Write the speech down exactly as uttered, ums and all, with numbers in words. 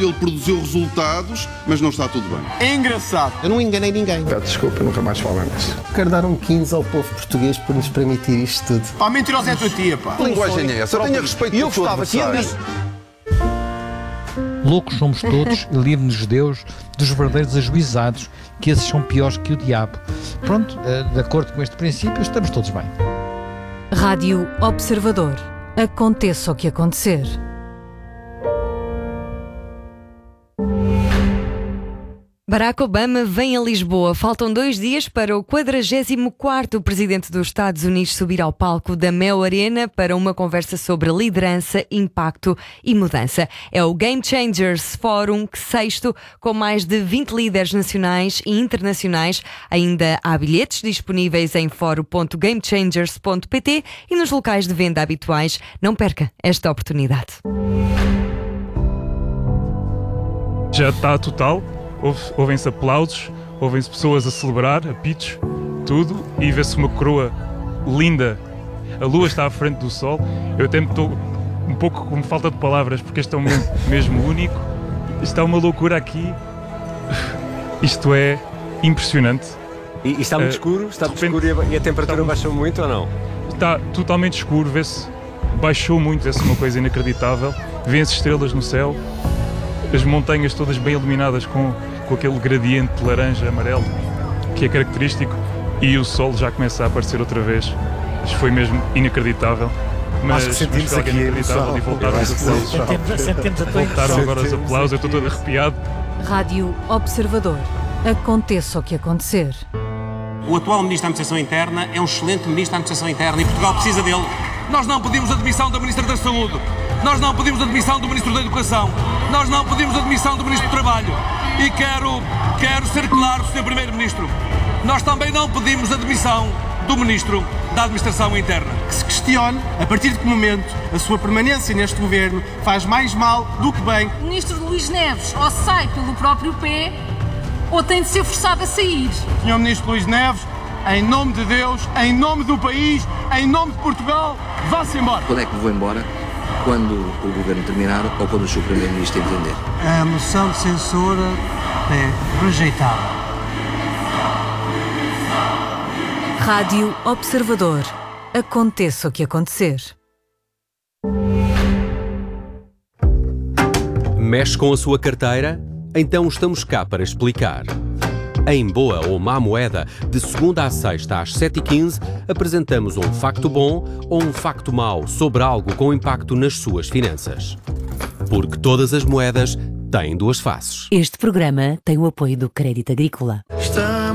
ele produziu resultados, mas não está tudo bem. É engraçado. Eu não enganei ninguém. Peço desculpa, nunca mais falo nisso. Quero dar um quinze ao povo português por nos permitir isto tudo. Pá, mentirosa é a tua tia, pá. Que linguagem é essa? Tenha respeito pelo teu adversário. Loucos somos todos e livre-nos Deus dos verdadeiros ajuizados, que esses são piores que o diabo. Pronto, de acordo com este princípio, estamos todos bem. Rádio Observador. Aconteça o que acontecer. Barack Obama vem a Lisboa. Faltam dois dias para o quadragésimo quarto Presidente dos Estados Unidos subir ao palco da Mel Arena para uma conversa sobre liderança, impacto e mudança. É o Game Changers Forum sexto, com mais de vinte líderes nacionais e internacionais. Ainda há bilhetes disponíveis em fórum ponto game changers ponto p t e nos locais de venda habituais. Não perca esta oportunidade. Já está total. Ouvem-se aplausos, ouvem-se pessoas a celebrar, apitos, tudo, e vê-se uma coroa linda. A lua está à frente do sol. Eu até estou um pouco com falta de palavras, porque este é um momento mesmo único. Está uma loucura aqui. Isto é impressionante. E, e está muito uh, escuro? Está muito repente, escuro e a, e a temperatura muito, baixou muito ou não? Está totalmente escuro, vê-se, baixou muito, vê-se uma coisa inacreditável. Vêem-se estrelas no céu, as montanhas todas bem iluminadas com com aquele gradiente de laranja, amarelo, que é característico, e o sol já começa a aparecer outra vez. Isto foi mesmo inacreditável. Mas, mas foi algo inacreditável e voltaram os aplausos. Voltaram agora os aplausos, eu estou todo arrepiado. Rádio Observador. Aconteça o que acontecer. O atual Ministro da Administração Interna é um excelente Ministro da Administração Interna e Portugal precisa dele. Nós não pedimos a demissão da Ministra da Saúde. Nós não pedimos a demissão do Ministro da Educação. Nós não pedimos a demissão do Ministro do Trabalho. E quero, quero ser claro, senhor Primeiro-Ministro, nós também não pedimos a demissão do Ministro da Administração Interna. Que se questione, a partir de que momento, a sua permanência neste governo faz mais mal do que bem. O Ministro Luís Neves ou sai pelo próprio pé ou tem de ser forçado a sair. senhor Ministro Luís Neves, em nome de Deus, em nome do país, em nome de Portugal, vá-se embora. Quando é que vou embora? Quando o governo terminar ou quando o seu Primeiro-Ministro entender? A moção de censura é rejeitada. Rádio Observador. Aconteça o que acontecer. Mexe com a sua carteira? Então estamos cá para explicar. Em Boa ou Má Moeda, de segunda à sexta às sete e quinze, apresentamos um facto bom ou um facto mau sobre algo com impacto nas suas finanças. Porque todas as moedas têm duas faces. Este programa tem o apoio do Crédito Agrícola.